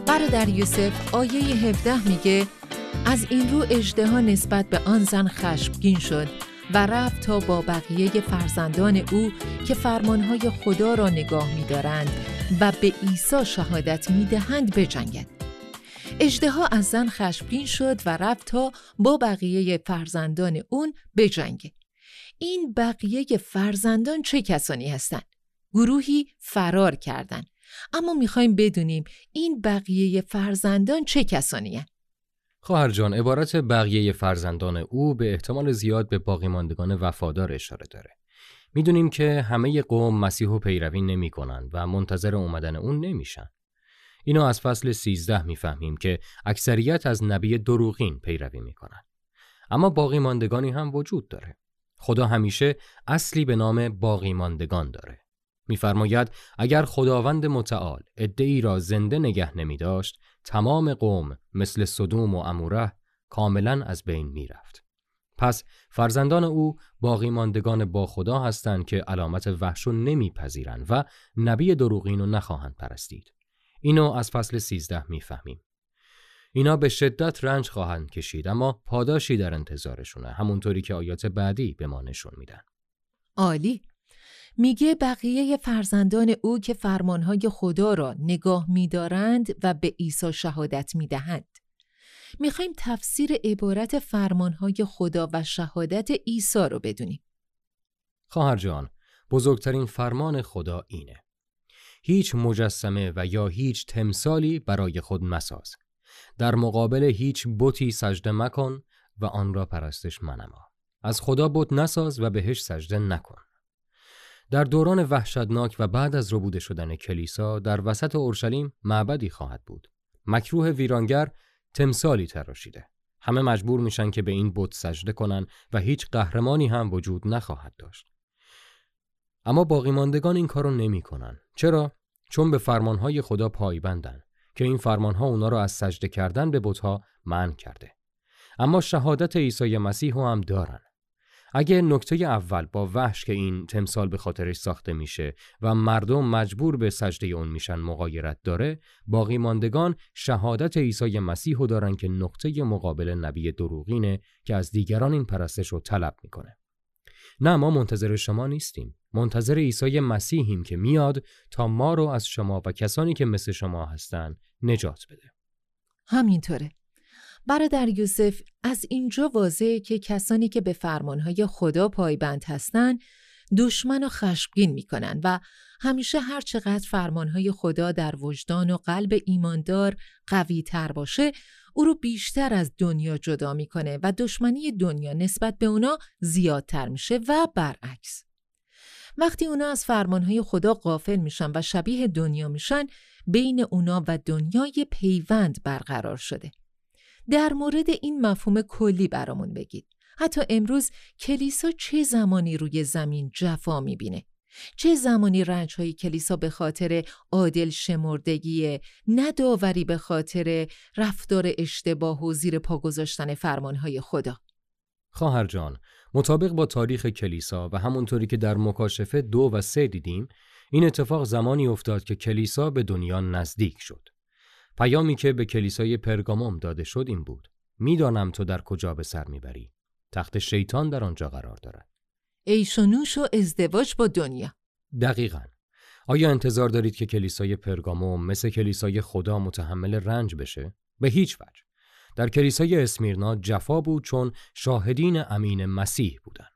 برادر یوسف آیه 17 میگه از این رو اژدها نسبت به آن زن خشمگین شد و رفت تا با بقیه فرزندان او که فرمانهای خدا را نگاه می‌دارند و به عیسی شهادت می‌دهند بجنگد. اژدها از زن خشمگین شد و رفت تا با بقیه فرزندان اون بجنگه. این بقیه فرزندان چه کسانی هستند؟ گروهی فرار کردند. اما می‌خوایم بدونیم این بقیه فرزندان چه کسانی هستند؟ خواهر جان، عبارت بقیه فرزندان او به احتمال زیاد به باقی ماندگان وفادار اشاره داره. میدونیم که همه قوم مسیحو پیروی نمی کنن و منتظر اومدن اون نمیشن. اینو از فصل 13 میفهمیم که اکثریت از نبی دروغین پیروی میکنن. اما باقی ماندگانی هم وجود داره. خدا همیشه اصلی به نام باقی ماندگان داره. میفرماید اگر خداوند متعال عده‌ای را زنده نگه نمی داشت، تمام قوم مثل سدوم و عموره کاملا از بین می رفت. پس فرزندان او باقی ماندگان با خدا هستند که علامت وحشو نمی پذیرند و نبی دروغین رو نخواهند پرستید. اینو از فصل 13 می فهمیم. اینا به شدت رنج خواهند کشید اما پاداشی در انتظارشونه، همونطوری که آیات بعدی به ما نشون میدن. عالی. میگه بقیه فرزندان او که فرمانهای خدا را نگاه می‌دارند و به عیسی شهادت می‌دهند. میخوایم تفسیر عبارت فرمانهای خدا و شهادت عیسی رو بدونیم. خواهر جان، بزرگترین فرمان خدا اینه: هیچ مجسمه و یا هیچ تمثالی برای خود مساز. در مقابل هیچ بتی سجده مکن و آن را پرستش منما. از خدا بت نساز و بهش سجده نکن. در دوران وحشتناک و بعد از ربوده شدن کلیسا در وسط اورشلیم معبدی خواهد بود. مکروه ویرانگر تمثالی تراشیده. همه مجبور میشن که به این بت سجده کنن و هیچ قهرمانی هم وجود نخواهد داشت. اما باقی ماندگان این کارو نمی کنن. چرا؟ چون به فرمانهای خدا پایبندن که این فرمانها اونا رو از سجده کردن به بت‌ها منع کرده. اما شهادت عیسی مسیح هم دارن. اگه نکته اول با وحش که این تمثال به خاطرش ساخته میشه و مردم مجبور به سجده اون میشن مغایرت داره، باقی ماندگان شهادت عیسی مسیح رو دارن که نقطه مقابل نبی دروغینه که از دیگران این پرستش رو طلب میکنه. نه، ما منتظر شما نیستیم. منتظر عیسی مسیحیم که میاد تا ما رو از شما و کسانی که مثل شما هستن نجات بده. همینطوره. برادر یوسف، از اینجا واضحه که کسانی که به فرمانهای خدا پایبند هستن دشمن و خشمگین میکنن و همیشه هر چقدر فرمانهای خدا در وجدان و قلب ایماندار قوی تر باشه او رو بیشتر از دنیا جدا میکنه و دشمنی دنیا نسبت به اونا زیادتر میشه و برعکس. وقتی اونا از فرمانهای خدا غافل میشن و شبیه دنیا میشن، بین اونا و دنیای پیوند برقرار شده. در مورد این مفهوم کلی برامون بگید. حتی امروز کلیسا چه زمانی روی زمین جفا میبینه؟ چه زمانی رنج‌های کلیسا به خاطر عادل شمردگی، نه داوری به خاطر رفتار اشتباه و زیر پا گذاشتن فرمانهای خدا؟ خواهر جان، مطابق با تاریخ کلیسا و همونطوری که در مکاشفه 2 و 3 دیدیم، این اتفاق زمانی افتاد که کلیسا به دنیا نزدیک شد. پیامی که به کلیسای پرگاموم داده شد این بود: میدانم تو در کجا به سر میبری. تخت شیطان در آنجا قرار دارد. عیش و نوش و ازدواج با دنیا. دقیقاً. آیا انتظار دارید که کلیسای پرگاموم مثل کلیسای خدا متحمل رنج بشه؟ به هیچ وجه. در کلیسای اسمیرنا جفا بود چون شاهدین امین مسیح بودند.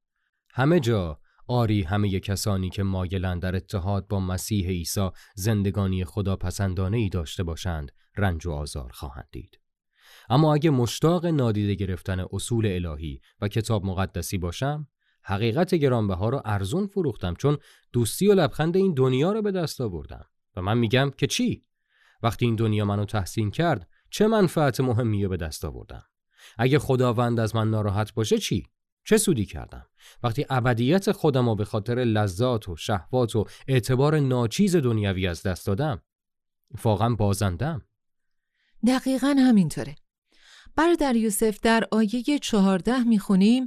همه جا آری همه کسانی که مایلند در اتحاد با مسیح عیسی زندگانی خدا پسندانه‌ای داشته باشند رنج و آزار خواهند دید. اما اگه مشتاق نادیده گرفتن اصول الهی و کتاب مقدسی باشم، حقیقت گرانبها رو ارزون فروختم چون دوستی و لبخند این دنیا رو به دست آوردم. و من میگم که چی؟ وقتی این دنیا منو تحسین کرد، چه منفعت مهمی رو به دست آوردم؟ اگه خداوند از من ناراحت باشه چی؟ چه سودی کردم؟ وقتی ابدیت خودم رو به خاطر لذات و شهوات و اعتبار ناچیز دنیوی از دست دادم، واقعا بازندم. دقیقاً همینطوره. برادر یوسف، در آیه 14 میخونیم: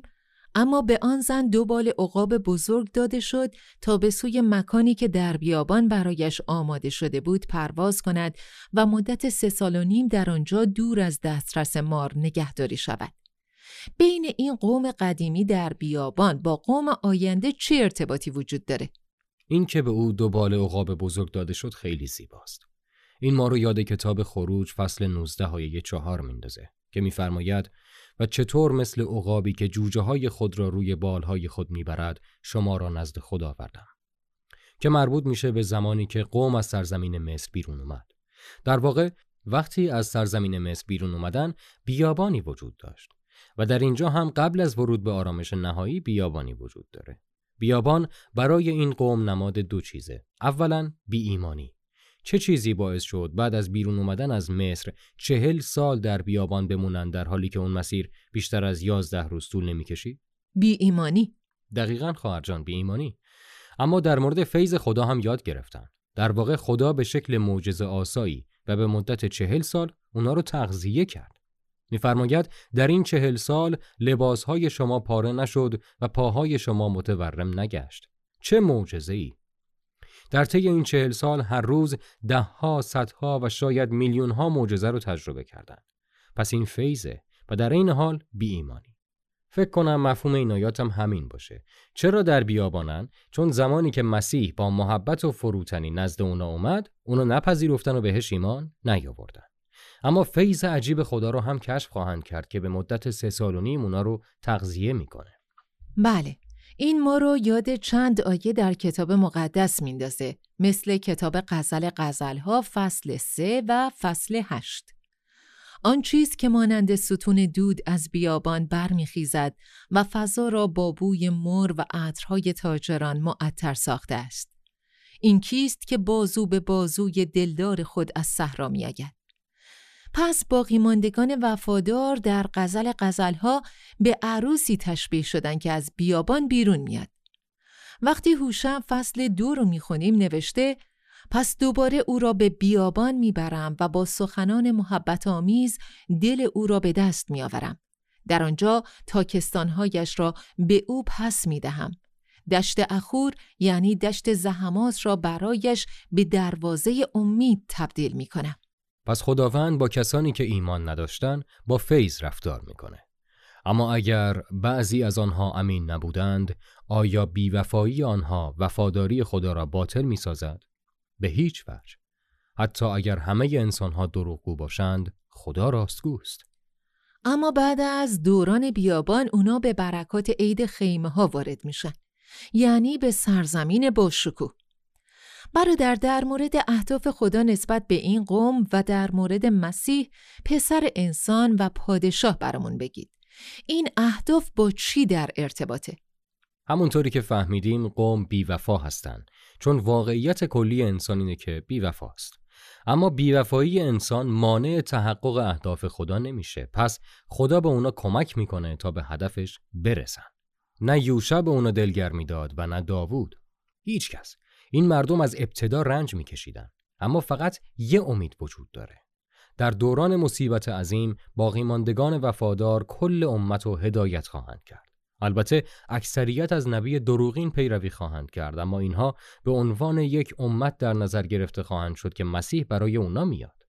اما به آن زن 2 بال عقاب بزرگ داده شد تا به سوی مکانی که در بیابان برایش آماده شده بود پرواز کند و مدت 3.5 سال در آنجا دور از دسترس مار نگهداری شود. بین این قوم قدیمی در بیابان با قوم آینده چه ارتباطی وجود داره؟ این که به او 2 بال عقاب بزرگ داده شد خیلی زیباست. این ما رو یاد کتاب خروج فصل 19 آیه 4 میندازه که میفرماید و چطور مثل عقابی که جوجه های خود را روی بالهای خود میبرد شما را نزد خود آوردم، که مربوط میشه به زمانی که قوم از سرزمین مصر بیرون اومد. در واقع وقتی از سرزمین مصر بیرون اومدن بیابانی وجود داشت و در اینجا هم قبل از ورود به آرامش نهایی بیابانی وجود داره. بیابان برای این قوم نماد 2 چیزه. اولاً بی ایمانی. چه چیزی باعث شد بعد از بیرون اومدن از مصر 40 سال در بیابان بمونن در حالی که اون مسیر بیشتر از 11 روز طول نمی‌کشید؟ بی ایمانی. دقیقاً خواهر جان، بی ایمانی. اما در مورد فیض خدا هم یاد گرفتن. در واقع خدا به شکل معجزه آسایی و به مدت 40 سال اونا رو تغذیه کرد. می‌فرماید در این 40 سال لباسهای شما پاره نشد و پاهای شما متورم نگشت. چه معجزه‌ای! در طی این 40 سال هر روز 10ها، 100ها و شاید میلیون‌ها معجزه رو تجربه کردند. پس این فیضه و در این حال بی ایمانی. فکر کنم مفهوم این آیات هم همین باشه. چرا در بیابانن؟ چون زمانی که مسیح با محبت و فروتنی نزد اونا اومد، اونا نپذیرفتن و بهش ایمان نیاوردن. اما فیض عجیب خدا رو هم کشف خواهند کرد که به مدت 3.5 سال اونا رو تغذیه میکنه. بله، این ما رو یاد چند آیه در کتاب مقدس میندازه، مثل کتاب غزل‌ها فصل 3 و فصل 8. آن چیز که مانند ستون دود از بیابان برمیخیزد و فضا را با بوی مر و عطرهای تاجران معطر ساخته است. این کیست که بازو به بازوی دلدار خود از صحرا میآید؟ پس باقی ماندگان وفادار در غزل‌ها به عروسی تشبیه شدن که از بیابان بیرون میاد. وقتی هوشع فصل 2 رو میخونیم نوشته: پس دوباره او را به بیابان میبرم و با سخنان محبت آمیز دل او را به دست میآورم. در آنجا تاکستانهایش را به او پس میدهم. دشت اخور یعنی دشت زحمات را برایش به دروازه امید تبدیل میکنم. پس خداوند با کسانی که ایمان نداشتن با فیض رفتار میکنه. اما اگر بعضی از آنها امین نبودند، آیا بیوفایی آنها وفاداری خدا را باطل میسازد؟ به هیچ وجه. حتی اگر همه انسانها دروغگو باشند، خدا راستگوست. اما بعد از دوران بیابان اونا به برکات عید خیمه ها وارد میشن، یعنی به سرزمین باشکوه. برادر، در مورد اهداف خدا نسبت به این قوم و در مورد مسیح پسر انسان و پادشاه برامون بگید. این اهداف با چی در ارتباطه؟ همونطوری که فهمیدیم قوم بیوفا هستن، چون واقعیت کلی انسان اینه که بیوفاست. اما بیوفایی انسان مانع تحقق اهداف خدا نمیشه. پس خدا به اونا کمک میکنه تا به هدفش برسن. نه یوشع به اونا دلگرمی داد و نه داوود. هیچ کس. این مردم از ابتدا رنج میکشیدن، اما فقط یه امید وجود داره. در دوران مصیبت عظیم باقی ماندگان وفادار کل امت رو هدایت خواهند کرد. البته اکثریت از نبی دروغین پیروی خواهند کرد، اما اینها به عنوان یک امت در نظر گرفته خواهند شد که مسیح برای اونا میاد.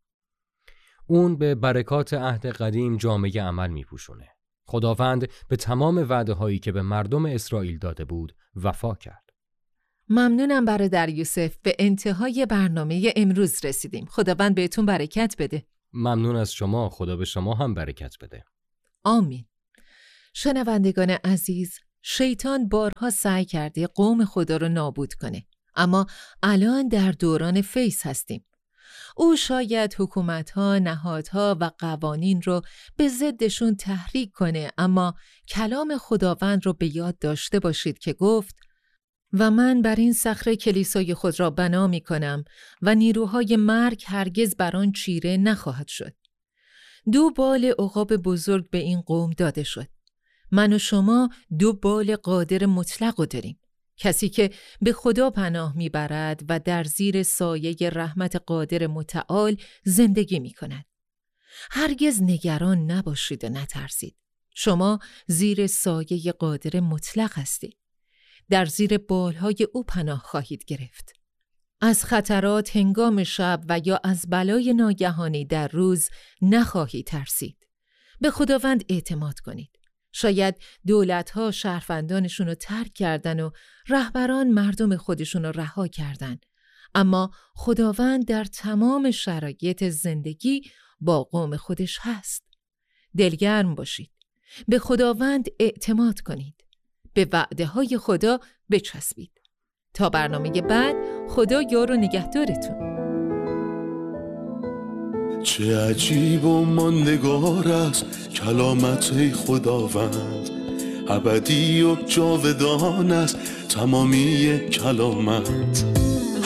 اون به برکات عهد قدیم جامعه عمل میپوشونه. خداوند به تمام وعده هایی که به مردم اسرائیل داده بود وفا کرد. ممنونم برادر یوسف، به انتهای برنامه امروز رسیدیم. خداوند بهتون برکت بده. ممنون از شما، خدا به شما هم برکت بده. آمین. شنوندگان عزیز، شیطان بارها سعی کرده قوم خدا رو نابود کنه، اما الان در دوران فیض هستیم. او شاید حکومت‌ها، نهادها و قوانین رو به ضدشون تحریک کنه، اما کلام خداوند رو به یاد داشته باشید که گفت: و من بر این صخره کلیسای خود را بنا می کنم و نیروهای مرگ هرگز بر آن چیره نخواهد شد. 2 بال عقاب بزرگ به این قوم داده شد. من و شما 2 بال قادر مطلق رو داریم. کسی که به خدا پناه می برد و در زیر سایه رحمت قادر متعال زندگی می کند. هرگز نگران نباشید و نترسید. شما زیر سایه قادر مطلق هستید. در زیر بالهای او پناه خواهید گرفت. از خطرات هنگام شب و یا از بلای ناگهانی در روز نخواهید ترسید. به خداوند اعتماد کنید. شاید دولت‌ها شهروندانشون رو ترک کردن و رهبران مردم خودشون رو رها کردن. اما خداوند در تمام شرایط زندگی با قوم خودش هست. دلگرم باشید. به خداوند اعتماد کنید. به وعده‌های خدا بچسبید. تا برنامه بعد، خدا یار و نگهدارتون. چه عجیب و ماندگار است کلامت خداوند، ابدی و جاودان است تمامی کلامت.